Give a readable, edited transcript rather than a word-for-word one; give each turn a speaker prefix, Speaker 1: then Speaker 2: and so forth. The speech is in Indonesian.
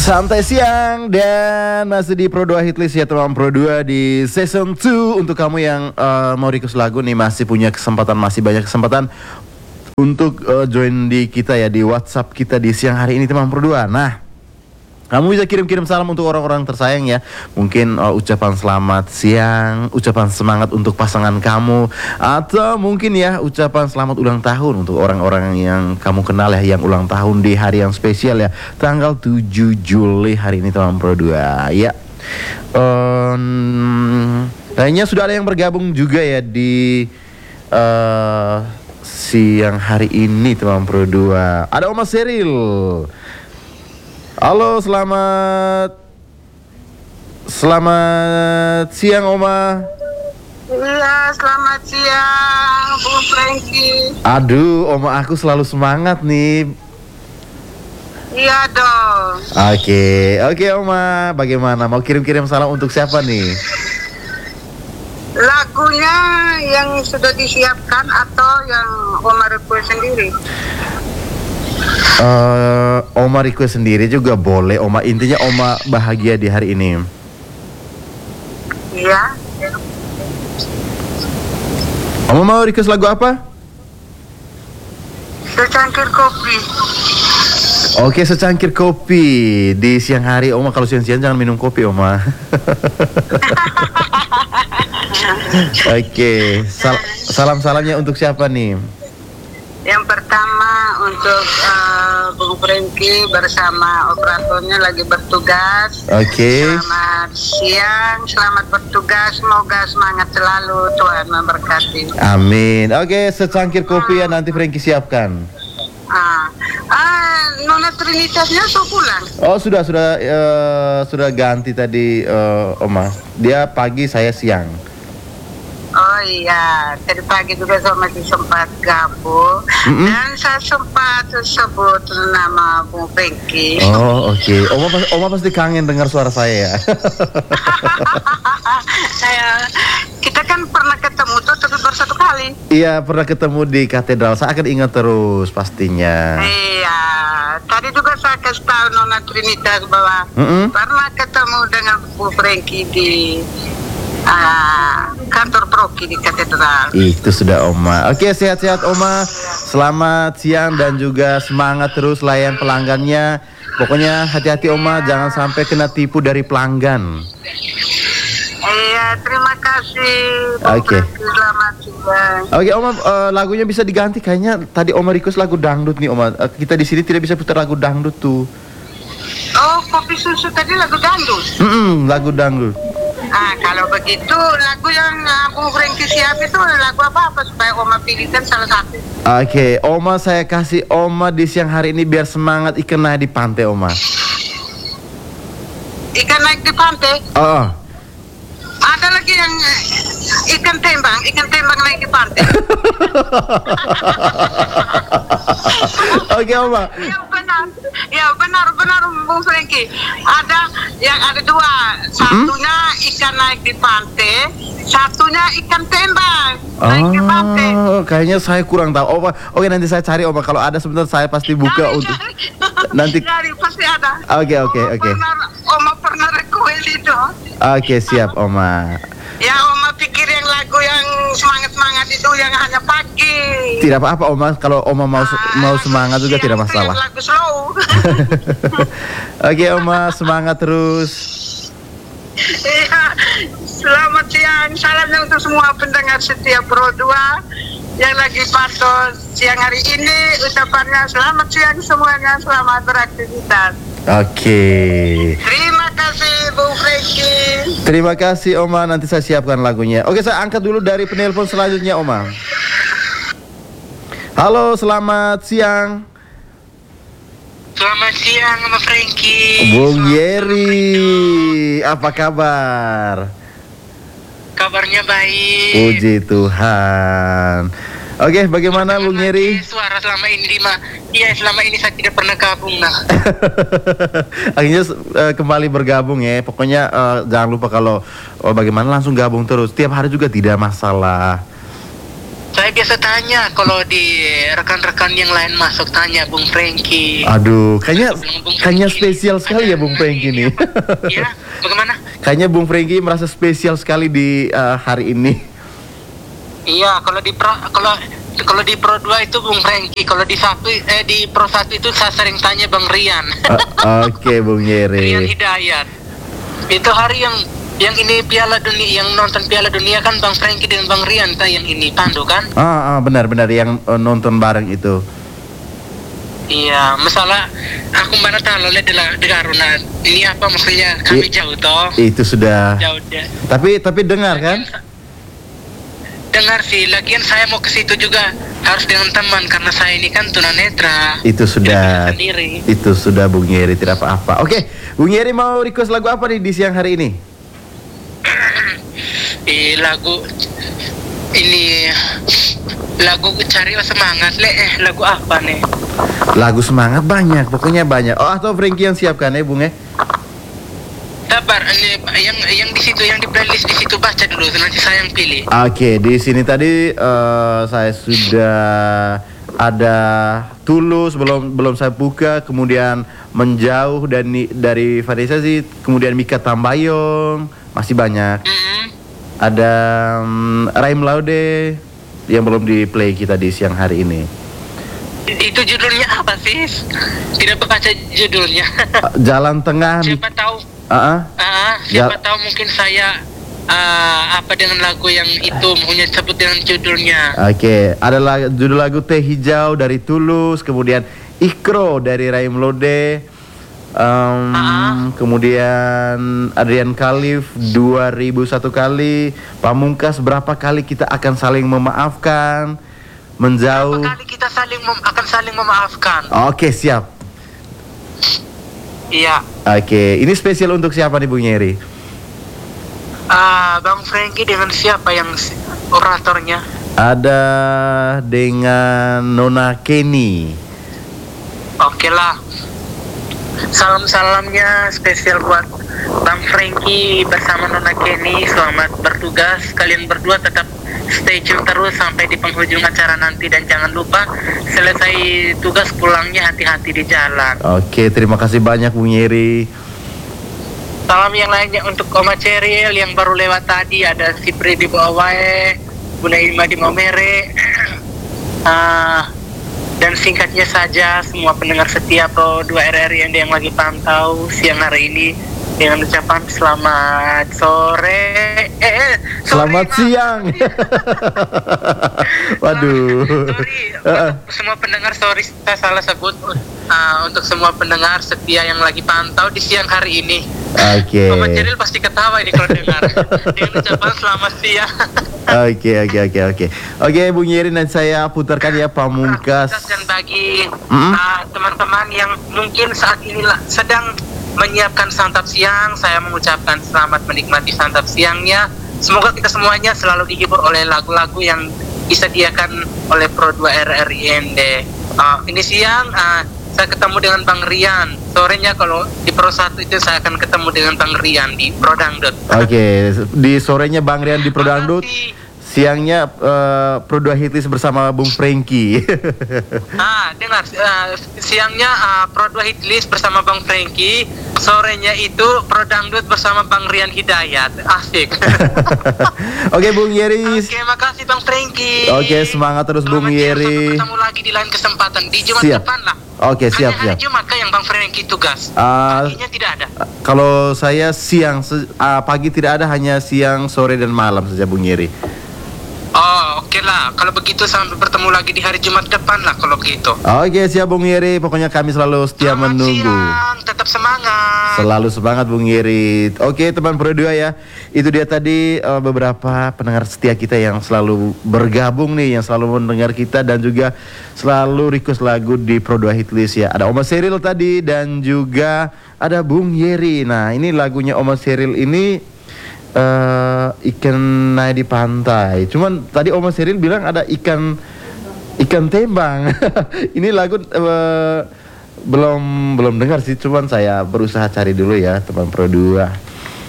Speaker 1: Santai siang dan masih di Pro 2 Hitlist ya teman Pro 2 di season 2. Untuk kamu yang mau request lagu nih masih punya kesempatan, masih banyak kesempatan untuk join di kita ya, di WhatsApp kita di siang hari ini teman Pro 2. Nah, kamu bisa kirim-kirim salam untuk orang-orang tersayang ya. Mungkin ucapan selamat siang, ucapan semangat untuk pasangan kamu, atau mungkin ya ucapan selamat ulang tahun untuk orang-orang yang kamu kenal ya, yang ulang tahun di hari yang spesial ya, tanggal 7 Juli hari ini teman Pro 2 ya. Kayaknya sudah ada yang bergabung juga ya di siang hari ini teman Pro 2. Ada Oma Seril. Halo, selamat siang Oma.
Speaker 2: Iya, selamat siang Bung Franky.
Speaker 1: Aduh, Oma aku selalu semangat nih.
Speaker 2: Iya dong.
Speaker 1: Oke Oma, bagaimana? Mau kirim-kirim salam untuk siapa nih?
Speaker 2: Lagunya yang sudah disiapkan atau yang Oma request sendiri?
Speaker 1: Oma request sendiri juga boleh Oma, intinya Oma bahagia di hari ini.
Speaker 2: Iya.
Speaker 1: Oma mau request lagu apa?
Speaker 2: Secangkir kopi.
Speaker 1: Oke, secangkir kopi di siang hari Oma. Kalau siang-siang jangan minum kopi Oma. Oke, salam-salamnya untuk siapa nih?
Speaker 2: Yang pertama untuk Bung Franky bersama operatornya lagi bertugas.
Speaker 1: Oke.
Speaker 2: Selamat siang, selamat bertugas. Semoga semangat selalu, Tuhan memberkati.
Speaker 1: Amin. Oke, secangkir kopi ya nanti Franky siapkan.
Speaker 2: Nona Trinitasnya sudah pulang.
Speaker 1: Oh sudah ganti tadi Oma. Dia pagi, saya siang.
Speaker 2: Oh iya, tadi pagi juga saya masih sempat gabung. Dan saya sempat sebut nama Bung Franky.
Speaker 1: Oh oke. Oma pasti kangen dengar suara saya ya.
Speaker 2: Kita kan pernah ketemu tuh tapi baru satu kali.
Speaker 1: Iya, pernah ketemu di katedral. Saya akan ingat terus pastinya.
Speaker 2: Iya, tadi juga saya kasih tahu Nona Trinitas bahwa pernah ketemu dengan Bung Franky di kantor Proki di katedral.
Speaker 1: Itu sudah Oma. Oke, sehat-sehat Oma. Selamat siang dan juga semangat terus layan pelanggannya. Pokoknya hati-hati Oma, jangan sampai kena tipu dari pelanggan.
Speaker 2: Iya, terima kasih.
Speaker 1: Oke.
Speaker 2: Selamat siang.
Speaker 1: Oke Oma, lagunya bisa diganti. Kayaknya tadi Oma request lagu dangdut nih Oma. Kita di sini tidak bisa putar lagu dangdut tuh.
Speaker 2: Oh, kopi susu tadi lagu dangdut.
Speaker 1: Lagu dangdut.
Speaker 2: Kalau begitu lagu yang Bung Franky siap itu lagu apa supaya Oma pilihkan salah satu.
Speaker 1: Oke, Oma saya kasih Oma di siang hari ini biar semangat ikan naik di pantai Oma.
Speaker 2: Ikan naik di pantai?
Speaker 1: Oh.
Speaker 2: Ada lagi yang ikan tembang naik di pantai.
Speaker 1: Oke Oma.
Speaker 2: Ya benar Bung Franky. Ada dua. Satunya ikan naik di pantai, satunya ikan tembang naik di pantai.
Speaker 1: Kayaknya saya kurang tahu. Oke, nanti saya cari Oma. Kalau ada sebentar saya pasti buka untuk nanti.
Speaker 2: Cari pasti ada.
Speaker 1: Oke.
Speaker 2: Oma pernah request itu.
Speaker 1: Oke, siap Oma.
Speaker 2: Ya Oma pikir yang lagu yang semangat itu yang hanya pagi.
Speaker 1: Tidak apa-apa Oma, kalau Oma mau semangat juga tidak masalah.
Speaker 2: Lagu slow.
Speaker 1: Oke Oma, semangat terus.
Speaker 2: Iya, selamat siang. Salamnya untuk semua pendengar setia Pro 2 yang lagi pantau siang hari ini. Ucapannya selamat siang semuanya, selamat beraktivitas.
Speaker 1: Oke.
Speaker 2: Terima kasih Bung Franky.
Speaker 1: Terima kasih Oma, nanti saya siapkan lagunya. Oke, saya angkat dulu dari penelpon selanjutnya Oma. Halo, selamat siang.
Speaker 2: Selamat siang Bung Franky.
Speaker 1: Bung Yeri, apa kabar?
Speaker 2: Kabarnya baik.
Speaker 1: Puji Tuhan. Oke, bagaimana Bung Yeri?
Speaker 2: Suara selama ini saya tidak pernah gabung
Speaker 1: Akhirnya kembali bergabung ya. Pokoknya jangan lupa kalau bagaimana langsung gabung terus. Tiap hari juga tidak masalah.
Speaker 3: Saya biasa tanya kalau di rekan-rekan yang lain masuk, tanya Bung Franky.
Speaker 1: Aduh, kayaknya
Speaker 3: Bung
Speaker 1: kayaknya
Speaker 3: Franky,
Speaker 1: spesial sekali ya Bung Franky ini.
Speaker 3: Iya, bagaimana?
Speaker 1: Kayaknya Bung Franky merasa spesial sekali di hari ini.
Speaker 3: Iya, kalau di Pro 2 itu Bung Franky, kalau di Pro 1 itu saya sering tanya Bang Rian.
Speaker 1: Oke, Bung
Speaker 3: Rian
Speaker 1: Yeri.
Speaker 3: Hidayat. Itu hari yang ini Piala Dunia, yang nonton Piala Dunia kan Bang Franky dengan Bang Rian yang ini Pandu kan?
Speaker 1: Benar-benar yang nonton bareng itu.
Speaker 3: Iya, masalah aku mana tahu lihat di Garuna. Ini apa maksudnya kami jauh toh?
Speaker 1: Itu sudah.
Speaker 3: Jauh deh.
Speaker 1: Tapi dengar kan?
Speaker 3: Dengar sih, lagian saya mau ke situ juga harus dengan teman karena saya ini kan tunanetra.
Speaker 1: Itu sudah.
Speaker 3: Tidak bisa sendiri.
Speaker 1: Itu sudah Bung Yeri, tidak apa-apa. Oke, Bung Yeri mau request lagu apa nih di siang hari ini?
Speaker 3: Lagu cari semangat lagu apa nih?
Speaker 1: Lagu semangat banyak, pokoknya banyak. Oh, atau Franky yang siapkan ya Bung ya?
Speaker 3: Sabar, ini yang di situ, yang di playlist di situ baca dulu, nanti saya yang pilih.
Speaker 1: Oke, di sini tadi saya sudah ada Tulus, belum saya buka, kemudian Menjauh dari Vanessa sih, kemudian Mika Tambayong, masih banyak. Ada Raim Laude yang belum di play kita di siang hari ini.
Speaker 3: Itu judulnya apa sih? Tidak baca judulnya.
Speaker 1: Jalan Tengah.
Speaker 3: Siapa tahu? Siapa tahu mungkin saya apa dengan lagu yang itu punya sebut dengan judulnya.
Speaker 1: Oke, ada judul lagu Teh Hijau dari Tulus, kemudian Ikro dari Raim Lode, kemudian Adrian Khalif 2001 kali, Pamungkas Berapa Kali Kita Akan Saling Memaafkan, Menjauh.
Speaker 3: Berapa kali kita akan saling memaafkan.
Speaker 1: Oke, siap.
Speaker 3: Iya.
Speaker 1: Oke, ini spesial untuk siapa nih Bung Yeri?
Speaker 3: Bang Franky dengan siapa yang oratornya?
Speaker 1: Ada dengan Nona Kenny.
Speaker 3: Oke lah. Salam-salamnya spesial buat Bang Franky bersama Nona Kenny. Selamat bertugas. Kalian berdua tetap stay tune terus sampai di penghujung acara nanti. Dan jangan lupa selesai tugas pulangnya hati-hati di jalan.
Speaker 1: Oke, terima kasih banyak Bung Yeri.
Speaker 3: Salam yang lainnya untuk Oma Ceril yang baru lewat tadi. Ada Sipri di Bawae, Bunda Ilma di Momere. Dan singkatnya saja semua pendengar setia Pro 2 RRI yang lagi pantau siang hari ini dengan ucapan selamat sore.
Speaker 1: Selamat siang. Waduh.
Speaker 3: Sorry, untuk semua pendengar, sorry saya salah sebut. Untuk semua pendengar setia yang lagi pantau di siang hari ini.
Speaker 1: Oke.
Speaker 3: Mama Ceril pasti ketawa ini kalau dengar. Dengan ucapan selamat siang.
Speaker 1: Oke, Bung Yeri, dan saya putarkan ya Pamungkas.
Speaker 3: Dan bagi teman-teman yang mungkin saat ini sedang menyiapkan santap siang, saya mengucapkan selamat menikmati santap siangnya. Semoga kita semuanya selalu dihibur oleh lagu-lagu yang disediakan oleh Pro 2 RRI ND. Ini siang saya ketemu dengan Bang Rian. Sorenya kalau di Pro 1 itu saya akan ketemu dengan Bang Rian di Pro Dangdut.
Speaker 1: Oke, di sorenya Bang Rian di Pro Dangdut. Siangnya Pro 2 Hitlist bersama Bung Franky.
Speaker 3: Dengar, siangnya Pro 2 Hitlist bersama Bang Franky, sorenya itu Pro Dangdut bersama Bang Rian Hidayat. Asik.
Speaker 1: Oke, Bung Yeri.
Speaker 3: Oke, makasih Bang Franky.
Speaker 1: Oke, semangat terus Bung Yeri.
Speaker 3: Sampai ketemu lagi di lain kesempatan di Jumat depan lah.
Speaker 1: Oke, siap.
Speaker 3: Hari Jumat kan yang Bang Franky tugas. Paginya tidak ada.
Speaker 1: Kalau saya siang, pagi tidak ada, hanya siang, sore dan malam saja Bung Yeri.
Speaker 3: Oh, oke lah. Kalau begitu sampai bertemu lagi di hari Jumat depan lah kalau gitu.
Speaker 1: Oke, siap Bung Yeri. Pokoknya kami selalu setia menunggu.
Speaker 3: Siang, tetap semangat.
Speaker 1: Selalu semangat Bung Yeri. Oke, teman Pro 2 ya. Itu dia tadi beberapa pendengar setia kita yang selalu bergabung nih, yang selalu mendengar kita dan juga selalu request lagu di Pro 2 Hitlist ya. Ada Oma Seril tadi dan juga ada Bung Yeri. Nah, ini lagunya Oma Seril ini ikan naik di pantai. Cuman tadi Oma Seril bilang ada ikan tembang. Ini lagu belum dengar sih. Cuman saya berusaha cari dulu ya teman Pro 2.